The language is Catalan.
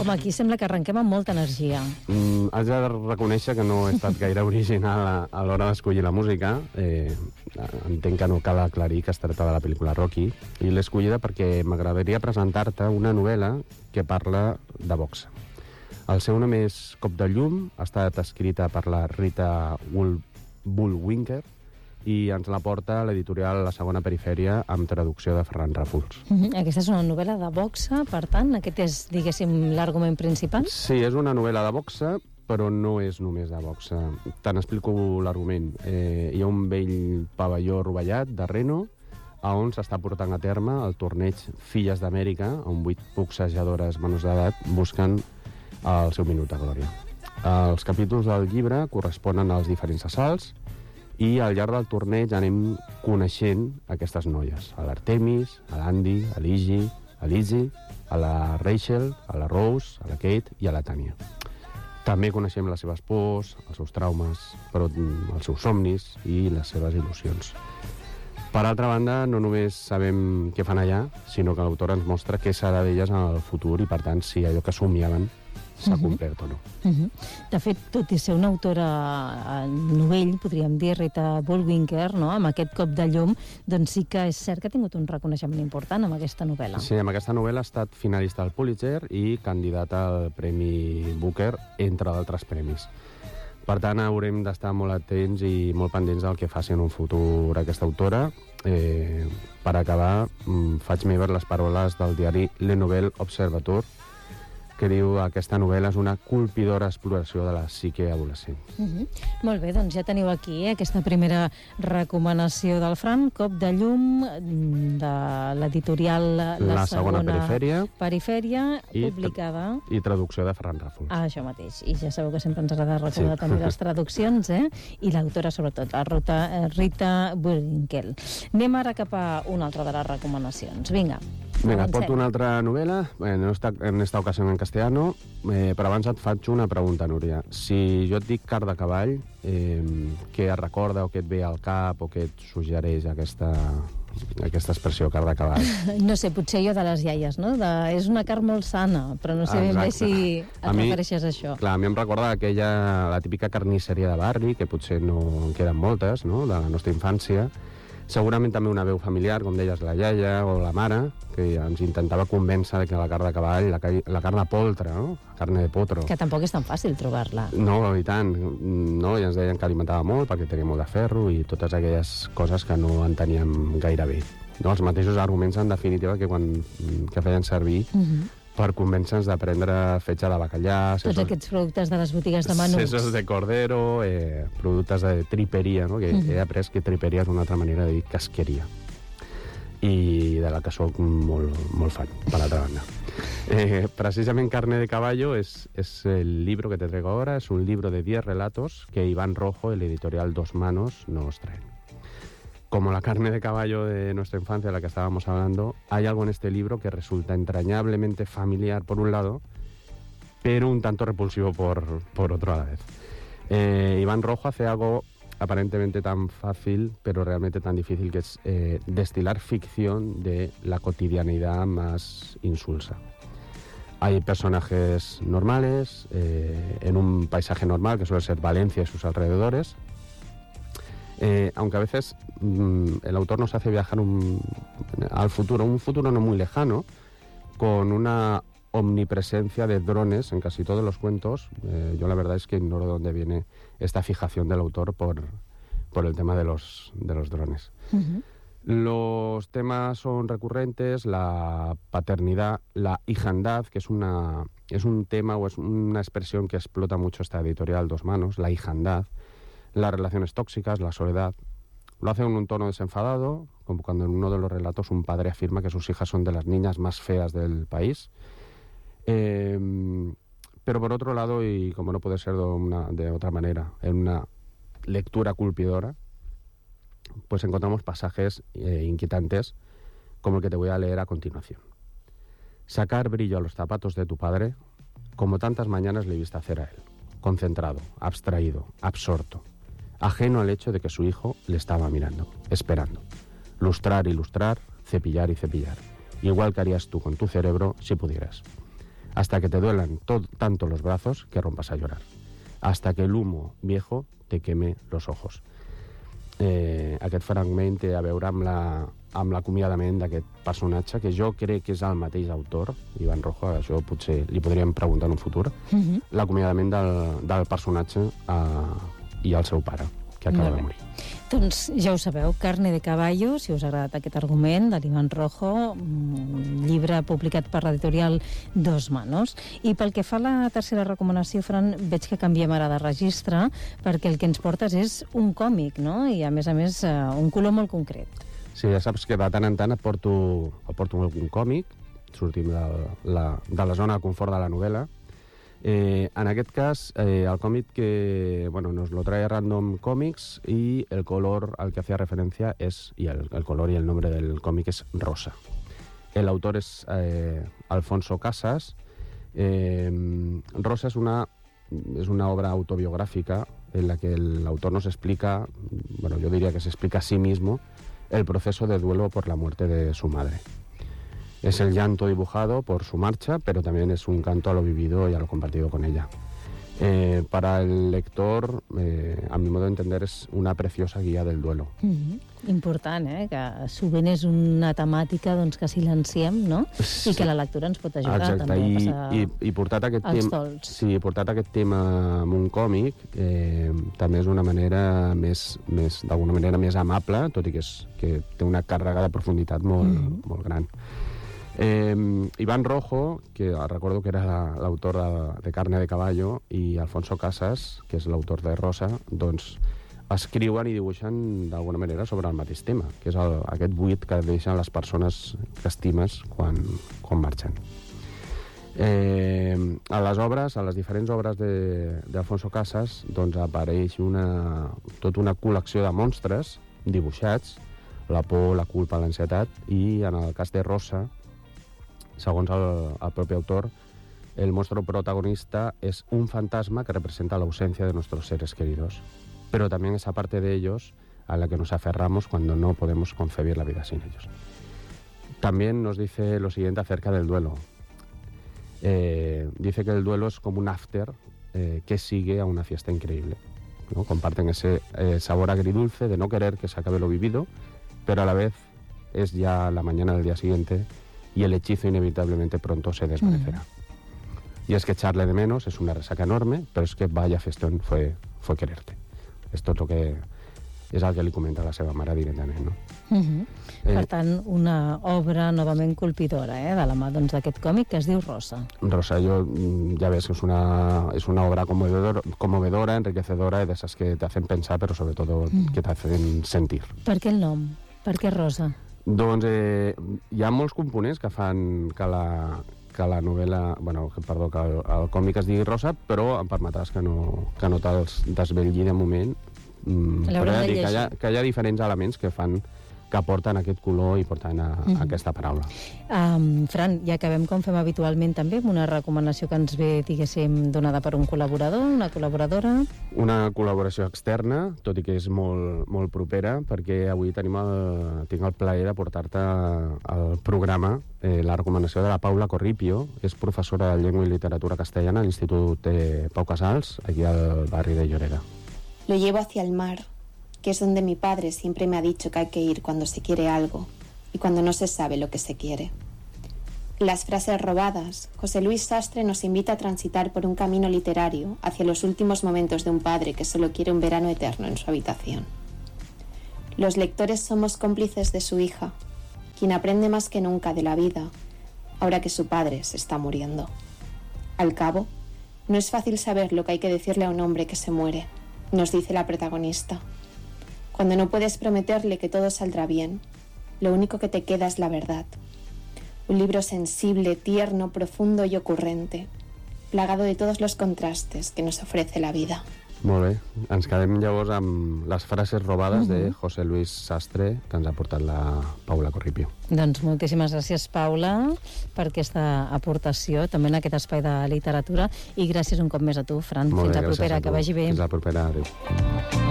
Home, aquí sembla que arrenquem amb molta energia. Haig de reconèixer que no he estat gaire original a l'hora d'escollir la música. Entenc que no cal aclarir que es tracta de la pel·lícula Rocky, i l'he escollida perquè m'agradaria presentar-te una novel·la que parla de boxa. El seu nom és Cop de llum, ha estat escrita per la Rita Bullwinkel i ens la porta l'editorial La Segona Perifèria amb traducció de Ferran Ràfols. Aquesta és una novel·la de boxa, per tant, aquest és, diguéssim, l'argument principal? Sí, és una novel·la de boxa, però no és només de boxa. Te n'explico l'argument. Hi ha un vell pavelló rovellat de Reno on s'està portant a terme el torneig Filles d'Amèrica, on 8 boxejadores menors d'edat busquen el seu minut de glòria. Els capítols del llibre corresponen als diferents assalts i al llarg del torneig anem coneixent aquestes noies. A l'Artemis, a l'Andy, a l'Iggy, a l'Izzy, a la Rachel, a la Rose, a la Kate i a la Tània. També coneixem les seves pors, els seus traumes, però els seus somnis i les seves il·lusions. Per altra banda, no només sabem què fan allà, sinó que l'autor ens mostra què serà d'elles en el futur i, per tant, si allò que somiaven s'ha complert o no. De fet, tot i ser una autora novell, podríem dir, Rita Bullwinkel, no? Amb aquest cop de llum, doncs sí que és cert que ha tingut un reconeixement important amb aquesta novel·la. Sí, amb aquesta novel·la ha estat finalista al Pulitzer i candidata al Premi Booker, entre d'altres premis. Per tant, haurem d'estar molt atents i molt pendents del que faci en un futur aquesta autora. Per acabar, faig meves les paroles del diari Le Nouvel Observateur, que diu que aquesta novel·la és una colpidora exploració de la psique adolescent. Molt bé, doncs ja teniu aquí aquesta primera recomanació del Fran, Cop de llum, de l'editorial La Segona Perifèria, publicada... I traducció de Ferran Ràfols. Això mateix, i ja sabeu que sempre ens agrada recordar també les traduccions, i l'autora sobretot, la Rita Bullwinkel. Anem ara cap a una altra de les recomanacions. Vinga, porto una altra novel·la, no està en esta ocasió en castellano, però abans et faig una pregunta, Núria. Si jo et dic car de cavall, què et recorda o què et ve al cap o què et suggereix aquesta expressió, car de cavall? No sé, potser jo de les iaies, no? És una carn molt sana, però no sé ben bé si et refereixes a això. Clar, a mi em recorda la típica carnisseria de barri, que potser no en queden moltes, no?, de la nostra infància. Segurament també una veu familiar, com deies, la iaia o la mare, que ens intentava convèncer que la carn de cavall, la carn de poltre, no?, la carn de potro... Que tampoc és tan fàcil trobar-la. No, i tant. No? I ens deien que alimentava molt perquè tenia molt de ferro i totes aquelles coses que no enteníem gaire bé. No? Els mateixos arguments, en definitiva, que feien servir per convèncer-nos de prendre fetge de bacallà... Tots aquests productes de les botigues de menuts. Sesos de cordero, productes de triperia, no? Que he après que triperia és una altra manera de dir casqueria. I de la que soc molt, molt fan, per l'altra banda. Precisament Carne de Caballo es el libro que te traigo ahora, es un libro de 10 relatos que Iván Rojo, el editorial Dos Manos, nos trae. Como la carne de caballo de nuestra infancia, de la que estábamos hablando, hay algo en este libro que resulta entrañablemente familiar por un lado, pero un tanto repulsivo por otro a la vez. Iván Rojo hace algo aparentemente tan fácil, pero realmente tan difícil, que es destilar ficción de la cotidianidad más insulsa. Hay personajes normales, en un paisaje normal, que suele ser Valencia y sus alrededores, aunque a veces el autor nos hace viajar al futuro, un futuro no muy lejano, con una omnipresencia de drones en casi todos los cuentos. Yo la verdad es que ignoro de dónde viene esta fijación del autor por el tema de los drones. Los temas son recurrentes: la paternidad, la hijandad, que es un tema o es una expresión que explota mucho esta editorial Dos Manos, la hijandad, las relaciones tóxicas, la soledad. Lo hace en un tono desenfadado, como cuando en uno de los relatos un padre afirma que sus hijas son de las niñas más feas del país. Pero por otro lado, y como no puede ser de otra manera, en una lectura culpidora, pues encontramos pasajes inquietantes, como el que te voy a leer a continuación. Sacar brillo a los zapatos de tu padre, como tantas mañanas le viste hacer a él, concentrado, abstraído, absorto, ajeno al hecho de que su hijo le estaba mirando, esperando. Lustrar y lustrar, cepillar y cepillar, igual que harías tú con tu cerebro si pudieras. hasta que te duelan tanto los brazos que rompas a llorar, hasta que el humo viejo te queme los ojos. Aquest fragment té a veure amb l'acomiadament d'aquest personatge, que jo crec que és el mateix autor, Iván Rojo, això potser li podríem preguntar en un futur, l'acomiadament del personatge i el seu pare, que acaba de morir. Doncs ja ho sabeu, Carne de caballo, si us ha agradat aquest argument, de l'Iván Rojo, llibre publicat per l'editorial Dos Manos. I pel que fa a la tercera recomanació, Fran, veig que canviem ara de registre, perquè el que ens portes és un còmic, no? I a més, un color molt concret. Sí, ja saps que de tant en tant et porto algun còmic, sortim de la zona de confort de la novel·la. En aquest cas, el cómic que nos lo trae Random Comics, y el color al que hacía referencia es, y el color y el nombre del cómic es rosa. El autor es Alfonso Casas. Rosa es una obra autobiográfica en la que el autor nos explica, yo diría que se explica a sí mismo, el proceso de duelo por la muerte de su madre. Es el llanto dibujado por su marcha, pero también es un canto a lo vivido y a lo compartido con ella. Para el lector, a mi modo de entender, és una preciosa guia del duelo. Important, que sovint és una temàtica que silenciem, no? Sí. I que la lectura ens pot ajudar. Exacte, també a passar i portat aquest els dols. Sí, portat aquest tema amb un còmic també és una manera d'alguna manera més amable, tot i que té una càrrega de profunditat molt gran. Iván Rojo, que recuerdo que era l'autor de Carne de caballo, i Alfonso Casas, que és l'autor de Rosa, doncs escriuen i dibuixen d'alguna manera sobre el mateix tema, que és aquest buit que deixen les persones que estimes quan marxen. A les diferents obres d'Alfonso Casas doncs apareix tota una col·lecció de monstres dibuixats, la por, la culpa, l'ansietat, i en el cas de Rosa, segons el propi autor, el monstruo protagonista es un fantasma que representa la ausencia de nuestros seres queridos, pero también esa parte de ellos a la que nos aferramos cuando no podemos concebir la vida sin ellos. También nos dice lo siguiente acerca del duelo. Dice que el duelo es como un after que sigue a una fiesta increíble, ¿no? Comparten ese sabor agridulce de no querer que se acabe lo vivido, pero a la vez es ya la mañana del día siguiente y el hechizo inevitablemente pronto se desvanecerá. Y es que echarle de menos es una resaca enorme, pero es que vaya festón fue quererte. Esto és el que li comenta la seva mare directament, no? Per tant, una obra novament colpidora, de la mà d'aquest còmic que es diu Rosa. Rosa, ya ves que es una obra conmovedora, enriquecedora, de esas que te hacen pensar, pero sobre todo que te hacen sentir. Per què el nom? Per què Rosa? Doncs hi ha molts components que fan que la novel·la, que el còmic es digui Rosa, però em permetràs que no te'ls desvetlli de moment. Però que hi ha diferents elements que aporten aquest color i porten a aquesta paraula. Fran, ja acabem com fem habitualment també amb una recomanació que ens ve, diguéssim, donada per un col·laborador, una col·laboradora. Una col·laboració externa, tot i que és molt propera, perquè avui tinc el plaer de portar-te al programa la recomanació de la Paula Corripio, que és professora de Llengua i Literatura Castellana a l'Institut Pau Casals, aquí al barri de Lloreda. Lo llevo hacia el mar, que es donde mi padre siempre me ha dicho que hay que ir cuando se quiere algo y cuando no se sabe lo que se quiere. En las frases robadas, José Luis Sastre nos invita a transitar por un camino literario hacia los últimos momentos de un padre que solo quiere un verano eterno en su habitación. Los lectores somos cómplices de su hija, quien aprende más que nunca de la vida, ahora que su padre se está muriendo. Al cabo, no es fácil saber lo que hay que decirle a un hombre que se muere, nos dice la protagonista. Cuando no puedes prometerle que todo saldrá bien, lo único que te queda es la verdad. Un libro sensible, tierno, profundo y ocurrente, plagado de todos los contrastes que nos ofrece la vida. Molt bé. Ens quedem llavors amb les frases robades de José Luis Sastre, que ens ha portat la Paula Corripio. Doncs moltíssimes gràcies, Paula, per aquesta aportació, també en aquest espai de literatura, i gràcies un cop més a tu, Fran. Fins la propera, que vagi bé. Fins la propera, adéu.